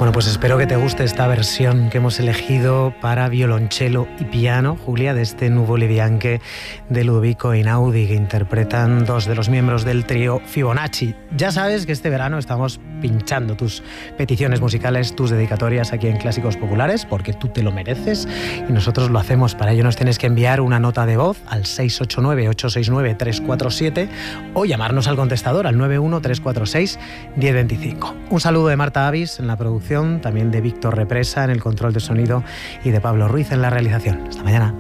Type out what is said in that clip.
Bueno, pues espero que te guste esta versión que hemos elegido para violonchelo y piano, Julia, de este Nuvole Bianche de Ludovico Einaudi, que interpretan dos de los miembros del trío Fibonacci. Ya sabes que este verano estamos pinchando tus peticiones musicales, tus dedicatorias aquí en Clásicos Populares, porque tú te lo mereces y nosotros lo hacemos. Para ello nos tienes que enviar una nota de voz al 689-869-347 o llamarnos al contestador al 91346-1025. Un saludo de Marta Avis en la producción, también de Víctor Represa en el control de sonido y de Pablo Ruiz en la realización. Hasta mañana.